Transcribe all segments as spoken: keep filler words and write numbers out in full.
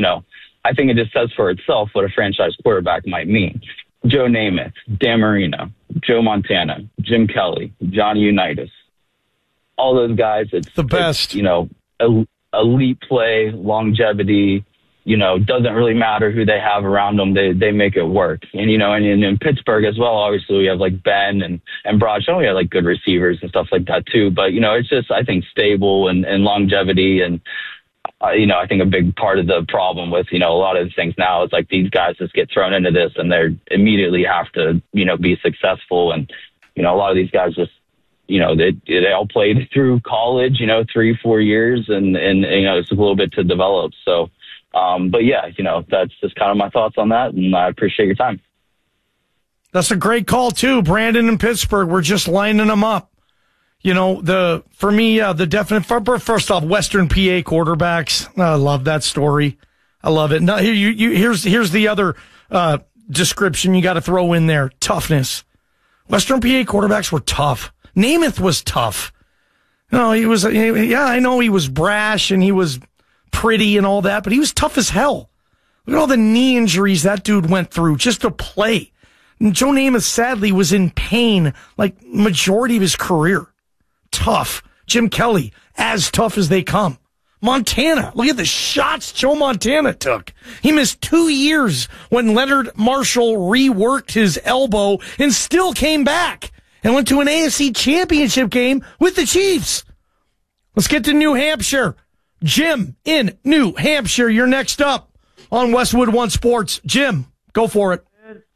know, I think it just says for itself what a franchise quarterback might mean. Joe Namath, Dan Marino, Joe Montana, Jim Kelly, Johnny Unitas. All those guys, it's the best. It's, you know, elite play, longevity. You know, doesn't really matter who they have around them. They they make it work. And, you know, and, and in Pittsburgh as well, obviously we have like Ben and, and Bradshaw. We have like good receivers and stuff like that too. But, you know, it's just, I think, stable and, and longevity. And, uh, you know, I think a big part of the problem with, you know, a lot of things now is like these guys just get thrown into this and they immediately have to, you know, be successful. And, you know, a lot of these guys just, you know, they they all played through college, you know, three, four years and, and, you know, it's a little bit to develop. So, Um, but yeah, you know, that's just kind of my thoughts on that, and I appreciate your time. That's a great call too, Brandon in Pittsburgh. We're just lining them up. You know, the for me, uh, the definite first off, Western P A quarterbacks. I love that story. I love it. Now, here you, you here's here's the other uh, description you got to throw in there: toughness. Western P A quarterbacks were tough. Namath was tough. No, he was. Yeah, I know he was brash and he was pretty and all that, but he was tough as hell. Look at all the knee injuries that dude went through just to play. And Joe Namath, sadly, was in pain like majority of his career. Tough. Jim Kelly, as tough as they come. Montana, look at the shots Joe Montana took. He missed two years when Leonard Marshall reworked his elbow and still came back and went to an A F C championship game with the Chiefs. Let's get to New Hampshire. Jim in New Hampshire, you're next up on Westwood One Sports. Jim, go for it.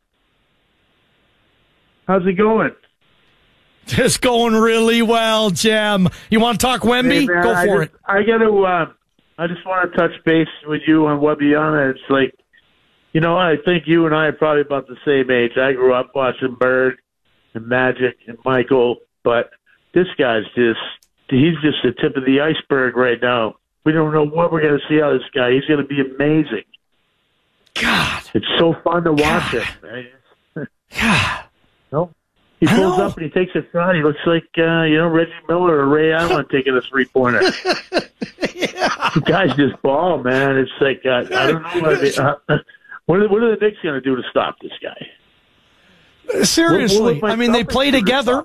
How's it going? It's going really well, Jim. You want to talk Wemby? Hey, man, go I for just, it. I got to. Uh, I just want to touch base with you on Wembyana. It's like, you know, I think you and I are probably about the same age. I grew up watching Bird and Magic and Michael, but this guy's just—he's just the tip of the iceberg right now. We don't know what we're going to see out of this guy. He's going to be amazing. God. It's so fun to watch God. him. Man. God. No. He pulls up and he takes a shot. He looks like, uh, you know, Reggie Miller or Ray Allen taking a three-pointer. Yeah. The guys just ball, man. It's like, uh, I don't know. What, they, uh, what, are, what are the Knicks going to do to stop this guy? Seriously. What, what I mean, they play together.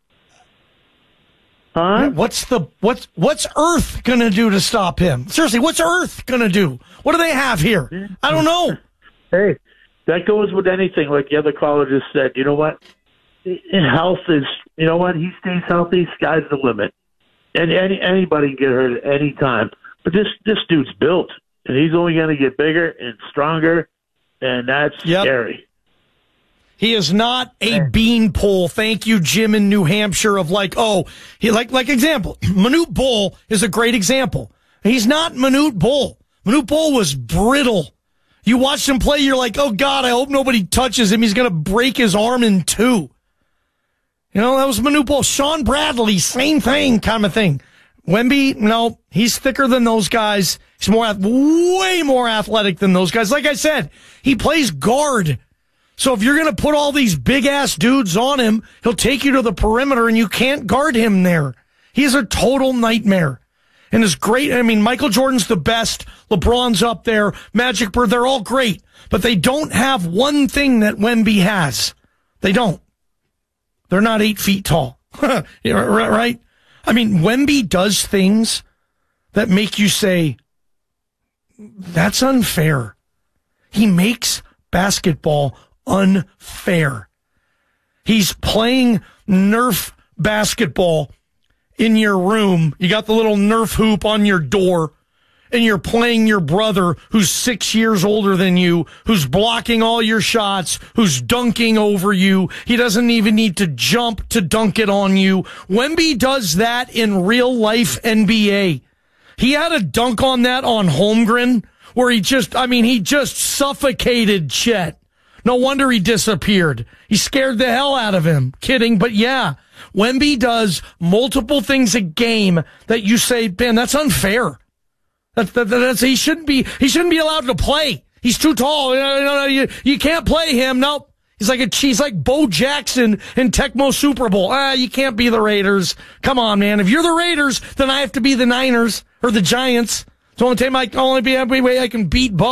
Huh? Yeah, what's the what's what's Earth gonna do to stop him? Seriously, what's Earth gonna do? What do they have here? I don't know. Hey, that goes with anything. Like the other caller just said, you know what? Health is, you know what? He stays healthy. Sky's the limit. And any anybody can get hurt at any time. But this this dude's built, and he's only going to get bigger and stronger, and that's yep. scary. He is not a beanpole. Thank you, Jim in New Hampshire. Of like, oh, he like like example. Manute Bol is a great example. He's not Manute Bol. Manute Bol was brittle. You watched him play, you're like, oh God, I hope nobody touches him. He's gonna break his arm in two. You know, that was Manute Bol. Sean Bradley, same thing, kind of thing. Wemby, no, he's thicker than those guys. He's more, way more athletic than those guys. Like I said, he plays guard. So if you're going to put all these big-ass dudes on him, he'll take you to the perimeter, and you can't guard him there. He's a total nightmare. And it's great. I mean, Michael Jordan's the best. LeBron's up there. Magic Bird, they're all great. But they don't have one thing that Wemby has. They don't. They're not eight feet tall. Right? I mean, Wemby does things that make you say, that's unfair. He makes basketball unfair. He's playing Nerf basketball in your room. You got the little Nerf hoop on your door, and you're playing your brother who's six years older than you, who's blocking all your shots, who's dunking over you. He doesn't even need to jump to dunk it on you. Wemby does that in real life N B A. He had a dunk on that on Holmgren where he just, I mean, he just suffocated Chet. No wonder he disappeared. He scared the hell out of him. Kidding, but yeah. Wemby does multiple things a game that you say, man, that's unfair. That, that, that's, he shouldn't be, he shouldn't be allowed to play. He's too tall. You, know, you, you can't play him. Nope. He's like a, he's like Bo Jackson in Tecmo Super Bowl. Ah, you can't be the Raiders. Come on, man. If you're the Raiders, then I have to be the Niners or the Giants. It's the only time I, only be, every way I can beat Bo.